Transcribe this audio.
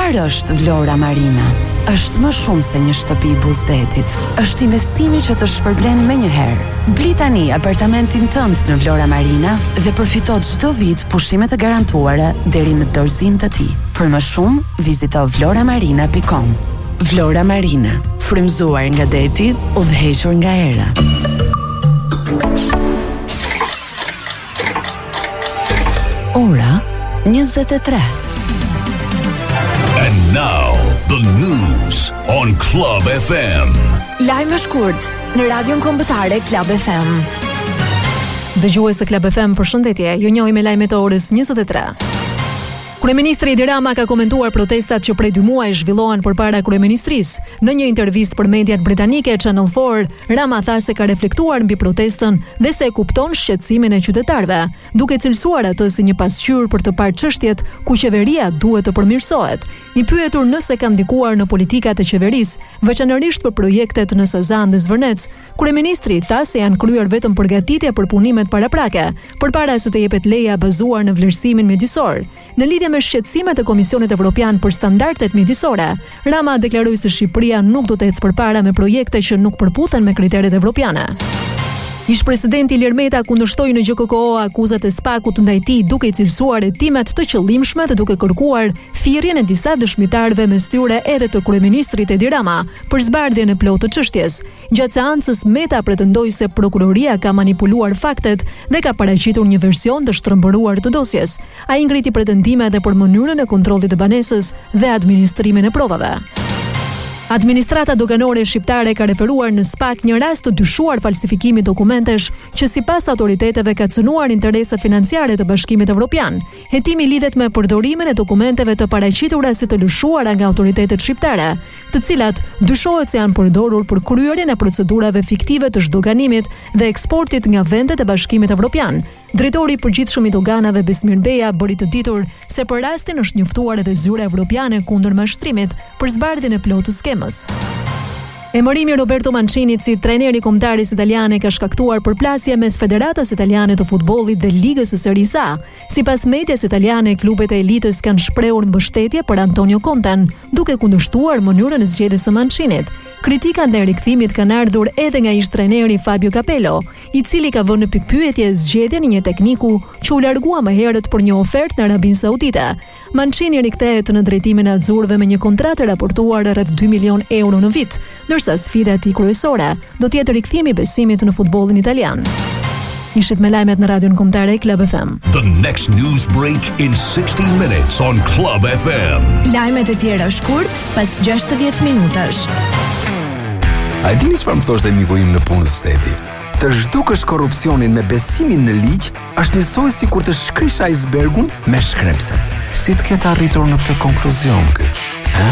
Çfarë është Vlora Marina? Është më shumë se një shtëpi i buzdetit. Është investimi që të shpërblen menjëherë. Bli tani apartamentin tënd në Vlora Marina dhe përfito çdo vit pushime të garantuara deri në dorëzim të tij. Për më shumë, vizito vloramarina.com. Vlora Marina, frymzuar nga deti, udhëhequr nga era. Ora 23. And now, the news on Club FM. Lajme shkurt në Radion Kombëtare Club FM. Dëgjues të Club FM, përshëndetje. Ju njohim me lajmet e orës 23. Kryeministri Edi Rama ka komentuar protestat që prej 2 muaj zhvillohen përpara kryeministrisë. Në një intervistë për mediat britanike Channel 4, Rama tha se ka reflektuar mbi protestën dhe se e kupton shqetësimin e qytetarëve, duke cilësuar atë si një pasqyrë për të parë çështjet ku qeveria duhet të përmirësohet. I pyetur nëse ka ndikuar në politikat e qeverisë, veçanërisht për projektet në Sazan dhe Zvërnec, kryeministri tha se janë kryer vetëm përgatitje për punimet paraprake, përpara se të jepet leja bazuar në vlerësimin mjedisor. Në lidhje me shqetësimet e Komisionit Evropian për standardet mjedisore, Rama deklaroi se Shqipëria nuk do të ecë përpara me projekte që nuk përputhen me kriteret evropiane. Ish-presidenti Ilir Meta kundërshtoi në GKO akuzat e SPAK-ut ndaj tij, duke i cilësuar hetimet të qëllimshme dhe duke kërkuar thirrjen e disa dëshmitarëve, mes tyre edhe të kryeministrit Edi Rama, për zbardhjen e plotë të çështjes. Gjatë seancës, Meta pretendoi se prokuroria ka manipuluar faktet dhe ka paraqitur një version të shtrëmbëruar të dosjes. Ai ngriti pretendime edhe për mënyrën e kontrollit të banesës dhe administrimin e provave. Administrata doganore shqiptare ka referuar në SPAK një rast të dyshuar falsifikimi dokumentesh që sipas autoriteteve ka cënuar interesat financiare të Bashkimit Evropian. Hetimi lidhet me përdorimin e dokumenteve të paraqitura si të lëshuara nga autoritetet shqiptare, të cilat dyshohet se janë përdorur për kryerjen e procedurave fiktive të zhdoganimit dhe eksportit nga vendet e Bashkimit Evropian. Drejtori i përgjithshëm i doganave Besmir Beja bëri të ditur se për rastin është njoftuar edhe zyra evropiane kundër mashtrimit për zbardhjen e plotë të skemës. Emërimi Roberto Mancini si trajneri i kombëtarisë italiane ka shkaktuar përplasje mes Federatës Italiane të Futbollit dhe Ligës së Serie A. Sipas medias italiane, klubet e elitës kanë shprehur mbështetje për Antonio Conten, duke kundërshtuar mënyrën e zgjedhjes së Mancinit. Kritika ndaj rikthimit kanë ardhur edhe nga ish-trajneri Fabio Capello, i cili ka vënë në pikpyetje zgjedhjen e një tekniku që u largua më herët për një ofertë në Arabinë Saudite. Mancini rikthehet në drejtimin e azzurëve me një kontratë raportuar rreth 2 milion euro në vit, ndërsa sfida e tij kryesore do të jetë rikthimi i besimit në futbollin italian. Ishit me lajmet në Radion Kombëtare Club FM. The next news break in 60 minutes on Club FM. Lajmet e tjera shkurt pas 60 minutash. A e dini çfarë më thoshte miku im në punë shteti? Të zhdukësh korrupsionin me besimin në ligj është njësoj si kur të shkrish icebergun me shkrepse. Si të ketë arritur në këtë konkluzion kë?